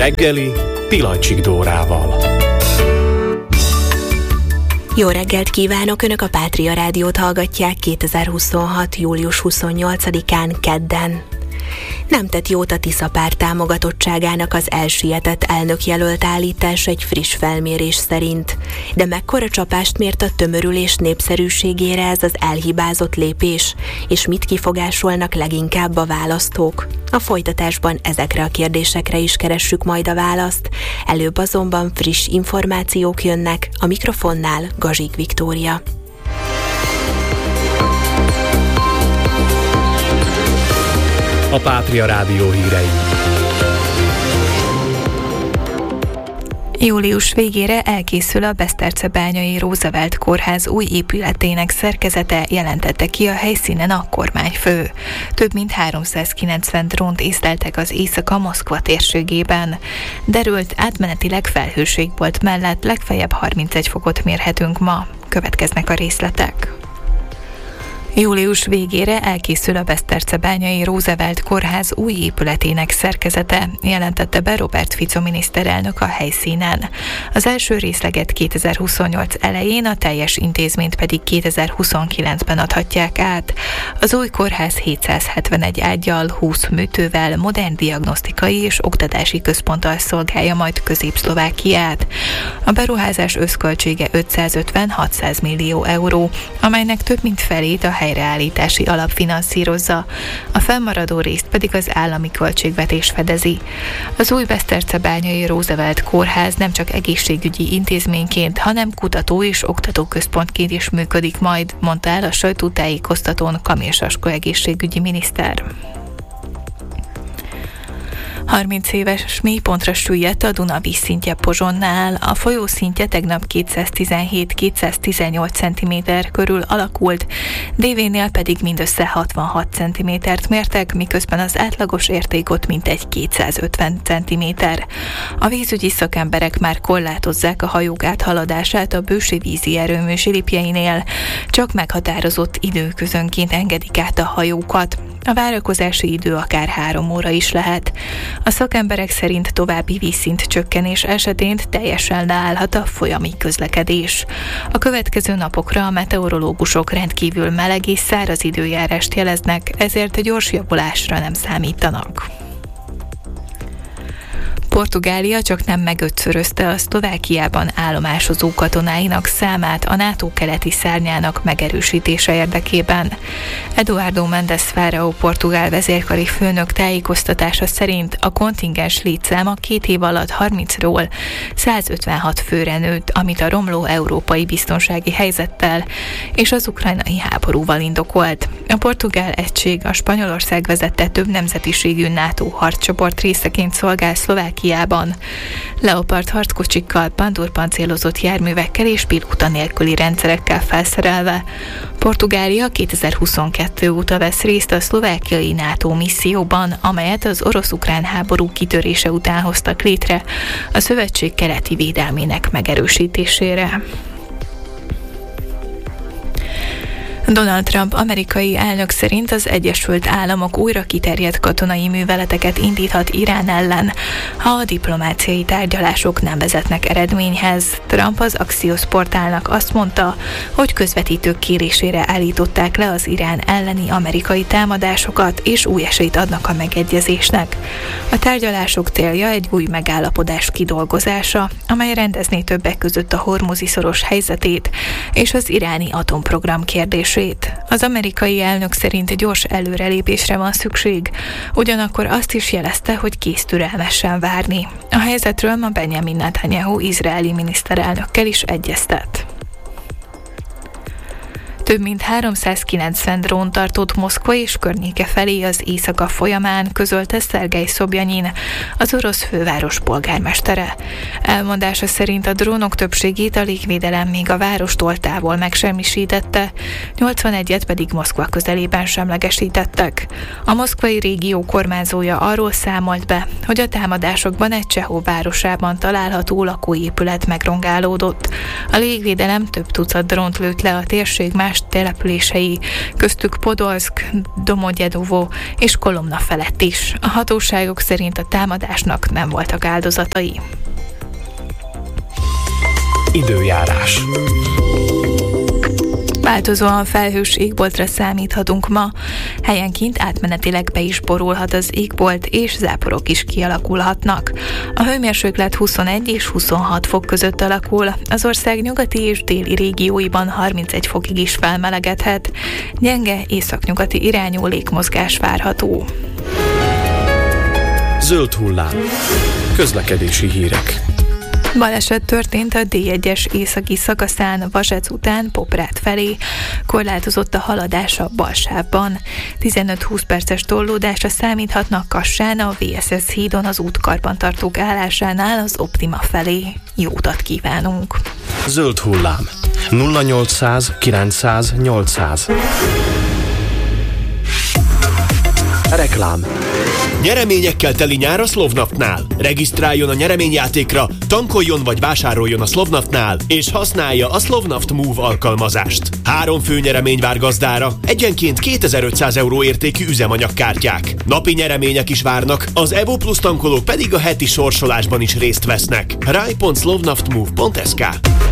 reggeli Pilacsik Dórával. Jó reggelt kívánok! Önök a Pátria Rádiót hallgatják 2026. július 28-án kedden. Nem tett jót a Tisza párt támogatottságának az elsietett elnökjelölt állítás egy friss felmérés szerint. De mekkora csapást mért a tömörülés népszerűségére ez az elhibázott lépés, és mit kifogásolnak leginkább a választók? A folytatásban ezekre a kérdésekre is keressük majd a választ. Előbb azonban friss információk jönnek, a mikrofonnál Gazsik Viktória. A Pátria Rádió hírei. Július végére elkészül a Beszterczebányai Roosevelt Kórház új épületének szerkezete, jelentette ki a helyszínen a kormányfő. Több mint 390 drónt észleltek az Éjszaka-Moszkva térségében. Derült, átmenetileg felhőségbolt mellett legfeljebb 31 fokot mérhetünk ma. Következnek a részletek. Július végére elkészül a Beszterczebányai Roosevelt Kórház új épületének szerkezete, jelentette be Robert Fico miniszterelnök a helyszínen. Az első részleget 2028 elején, a teljes intézményt pedig 2029-ben adhatják át. Az új kórház 771 ággyal, 20 műtővel, modern diagnosztikai és oktatási központtal szolgálja majd Közép-Szlovákiát. A beruházás összköltsége 550-600 millió euró, amelynek több mint felét a helyreállítási alap finanszírozza, a fennmaradó részt pedig az állami költségvetés fedezi. Az új Beszterczebányai Roosevelt Kórház nem csak egészségügyi intézményként, hanem kutató és oktatóközpontként is működik majd, mondta el a sajtótájékoztatón Kamil Sasko egészségügyi miniszter. 30 éves mélypontra süllyedt a Duna vízszintje Pozsonnál. A folyó szintje tegnap 217-218 cm körül alakult, dévénél pedig mindössze 66 cm-t mértek, miközben az átlagos érték ott mintegy 250 cm. A vízügyi szakemberek már korlátozzák a hajók áthaladását a bősi vízi erőmű zsilipjeinél, csak meghatározott időközönként engedik át a hajókat. A várakozási idő akár 3 óra is lehet. A szakemberek szerint további vízszint csökkenés esetén teljesen leállhat a folyami közlekedés. A következő napokra a meteorológusok rendkívül meleg és száraz időjárást jeleznek, ezért gyors javulásra nem számítanak. Portugália csak nem megötszörözte a Szlovákiában állomásozó katonáinak számát a NATO keleti szárnyának megerősítése érdekében. Eduardo Mendes Fáraó portugál vezérkari főnök tájékoztatása szerint a kontingens létszáma 2 év alatt 30-ról 156 főre nőtt, amit a romló európai biztonsági helyzettel és az ukrajnai háborúval indokolt. A portugál egység a Spanyolország vezette több nemzetiségű NATO harccsoport részeként szolgál Szlovákiában, Leopard harckocsikkal, Pandur pancélozott járművekkel és pilóta nélküli rendszerekkel felszerelve. Portugália 2022 óta vesz részt a szlovákiai NATO misszióban, amelyet az orosz-ukrán háború kitörése után hoztak létre a szövetség keleti védelmének megerősítésére. Donald Trump amerikai elnök szerint az Egyesült Államok újra kiterjedt katonai műveleteket indíthat Irán ellen, ha a diplomáciai tárgyalások nem vezetnek eredményhez. Trump az Axios portálnak azt mondta, hogy közvetítők kérésére állították le az Irán elleni amerikai támadásokat, és új esélyt adnak a megegyezésnek. A tárgyalások célja egy új megállapodás kidolgozása, amely rendezné többek között a Hormuzi-szoros helyzetét és az iráni atomprogram kérdését. Az amerikai elnök szerint gyors előrelépésre van szükség, ugyanakkor azt is jelezte, hogy kész türelmesen várni. A helyzetről ma Benjamin Netanyahu izraeli miniszterelnökkel is egyeztet. Több mint 390 drón tartott Moszkva és környéke felé az éjszaka folyamán, közölte Szergej Szobjanyin, az orosz főváros polgármestere. Elmondása szerint a drónok többségét a légvédelem még a várostól távol megsemmisítette, 81-et pedig Moszkva közelében semlegesítettek. A moszkvai régió kormányzója arról számolt be, hogy a támadásokban egy Csehov városában található lakóépület megrongálódott. A légvédelem több tucat drónt lőtt le a térség más állomás települései, köztük Podolszk, Domodjedovo és Kolomna felett is. A hatóságok szerint a támadásnak nem voltak áldozatai. Időjárás. Változóan felhős égboltra számíthatunk ma. Helyenként átmenetileg be is borulhat az égbolt, és záporok is kialakulhatnak. A hőmérséklet 21 és 26 fok között alakul. Az ország nyugati és déli régióiban 31 fokig is felmelegedhet. Gyenge északnyugati irányú légmozgás várható. Zöld hullám. Közlekedési hírek. Baleset történt a D1-es északi szakaszán Vasec után Poprád felé. Korlátozott a haladás a bal sávban. 15-20 perces tollódásra számíthatnak Kassán, a VSS hídon az útkarbantartók állásánál az Optima felé. Jó utat kívánunk! Zöld hullám. 0800 900 800. Reklám. Nyereményekkel teli nyár a Slovnaftnál. Regisztráljon a nyereményjátékra, tankoljon vagy vásároljon a Slovnaftnál, és használja a Slovnaft Move alkalmazást. 3 fő nyeremény vár gazdára, egyenként 2500 € értékű üzemanyagkártyák. Napi nyeremények is várnak, az Evo Plus tankolók pedig a heti sorsolásban is részt vesznek. rai.slovnaftmove.sk